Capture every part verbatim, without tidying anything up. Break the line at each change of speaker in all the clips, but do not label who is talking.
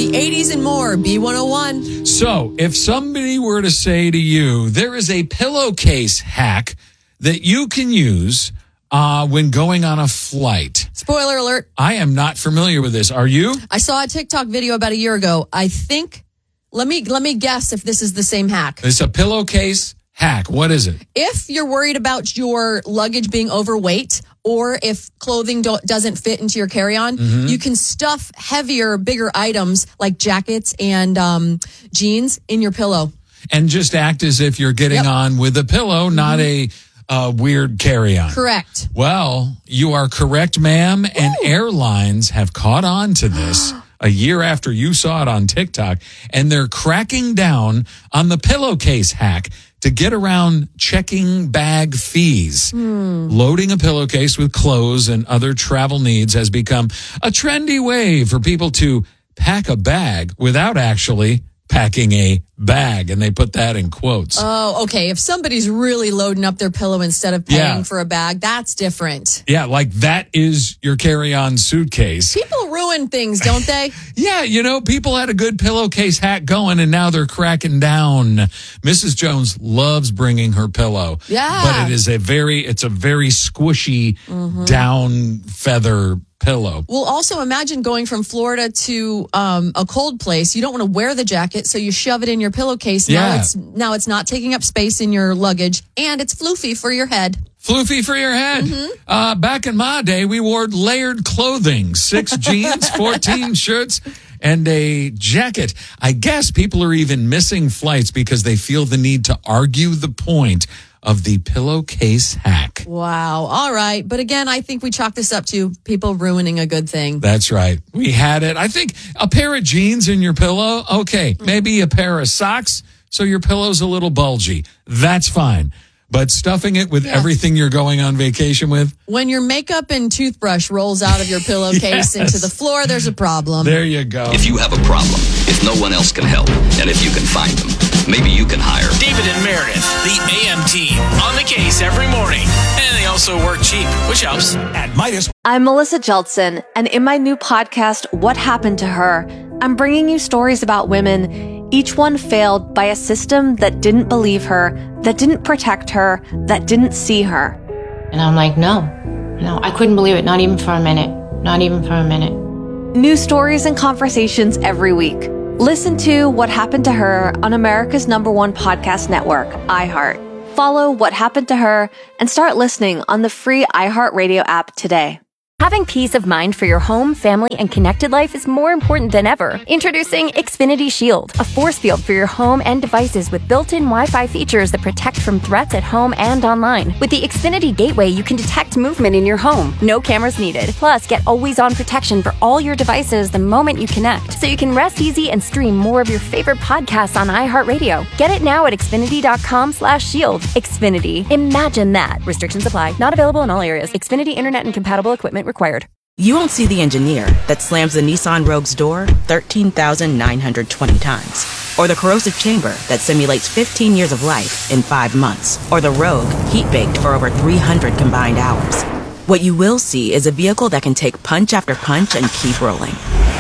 The eighties and more, B one oh one.
So, if somebody were to say to you, there is a pillowcase hack that you can use uh, when going on a flight.
Spoiler alert.
I am not familiar with this. Are you?
I saw a TikTok video about a year ago. I think, let me let me guess if this is the same hack.
It's a pillowcase hack. What is it?
If you're worried about your luggage being overweight, or if clothing do- doesn't fit into your carry-on, mm-hmm. you can stuff heavier, bigger items like jackets and um, jeans in your pillow.
And just act as if you're getting yep. on with a pillow, mm-hmm. not a uh, weird carry-on.
Correct.
Well, you are correct, ma'am. Ooh. And airlines have caught on to this a year after you saw it on TikTok, and they're cracking down on the pillowcase hack to get around checking bag fees. Hmm. Loading a pillowcase with clothes and other travel needs has become a trendy way for people to pack a bag without actually packing a bag. And they put that in quotes.
Oh, okay. If somebody's really loading up their pillow instead of paying
yeah.
for a bag, that's different.
Yeah, like that is your carry-on suitcase.
People ruin things, don't they?
Yeah, you know, people had a good pillowcase hack going, and now they're cracking down. Missus Jones loves bringing her pillow.
Yeah.
But it is a very, it's a very squishy mm-hmm. down feather pillow.
Well, also imagine going from Florida to um, a cold place. You don't want to wear the jacket, so you shove it in your pillowcase.
Yeah.
Now it's now it's not taking up space in your luggage, and it's floofy for your head.
Floofy for your head. Mm-hmm. Uh, back in my day, we wore layered clothing, six jeans, fourteen shirts, and a jacket. I guess people are even missing flights because they feel the need to argue the point of the pillowcase hack.
Wow. All right. But again, I think we chalk this up to people ruining a good thing.
That's right. We had it. I think a pair of jeans in your pillow. Okay. Maybe a pair of socks so your pillow's a little bulgy. That's fine. But stuffing it with yeah. everything you're going on vacation with?
When your makeup and toothbrush rolls out of your pillowcase yes. into the floor, there's a problem.
There you go.
If you have a problem, if no one else can help, and if you can find them, maybe you can hire
David and Meredith, the A M team, on the case every morning. And they also work cheap, which helps. At Midas.
I'm Melissa Jeltsin, and in my new podcast, What Happened to Her, I'm bringing you stories about women, each one failed by a system that didn't believe her, that didn't protect her, that didn't see her.
And I'm like, no, no, I couldn't believe it. Not even for a minute. Not even for a minute.
New stories and conversations every week. Listen to What Happened to Her on America's number one podcast network, iHeart. Follow What Happened to Her and start listening on the free iHeartRadio app today.
Having peace of mind for your home, family, and connected life is more important than ever. Introducing Xfinity Shield, a force field for your home and devices with built-in Wi-Fi features that protect from threats at home and online. With the Xfinity Gateway, you can detect movement in your home. No cameras needed. Plus, get always-on protection for all your devices the moment you connect, so you can rest easy and stream more of your favorite podcasts on iHeartRadio. Get it now at Xfinity.com slash shield. Xfinity. Imagine that. Restrictions apply. Not available in all areas. Xfinity Internet and compatible equipment required.
You won't see the engineer that slams the Nissan Rogue's door thirteen thousand nine hundred twenty times. Or the corrosive chamber that simulates fifteen years of life in five months. Or the Rogue heat-baked for over three hundred combined hours. What you will see is a vehicle that can take punch after punch and keep rolling.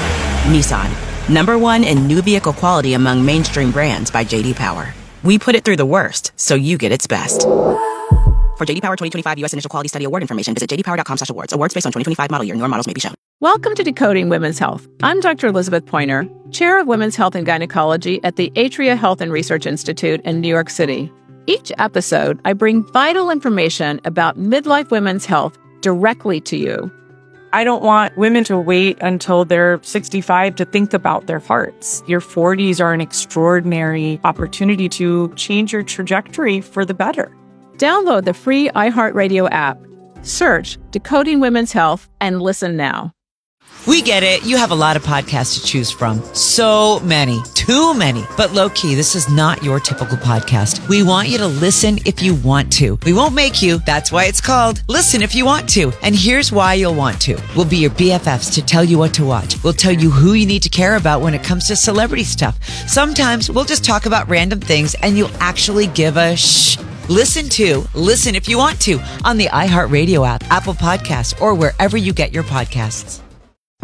Nissan, number one in new vehicle quality among mainstream brands by J D Power. We put it through the worst, so you get its best. For J D Power twenty twenty-five U S Initial Quality Study Award information, visit j d power dot com slash awards. Awards based on twenty twenty-five model year. Newer models may be shown.
Welcome to Decoding Women's Health. I'm Doctor Elizabeth Pointer, Chair of Women's Health and Gynecology at the Atria Health and Research Institute in New York City. Each episode, I bring vital information about midlife women's health directly to you.
I don't want women to wait until they're sixty-five to think about their hearts. Your forties are an extraordinary opportunity to change your trajectory for the better.
Download the free iHeartRadio app. Search Decoding Women's Health and listen now.
We get it. You have a lot of podcasts to choose from. So many. Too many. But low-key, this is not your typical podcast. We want you to listen if you want to. We won't make you. That's why it's called Listen If You Want To. And here's why you'll want to. We'll be your B F Fs to tell you what to watch. We'll tell you who you need to care about when it comes to celebrity stuff. Sometimes we'll just talk about random things and you'll actually give a shh. Listen to Listen If You Want To on the iHeartRadio app, Apple Podcasts, or wherever you get your podcasts.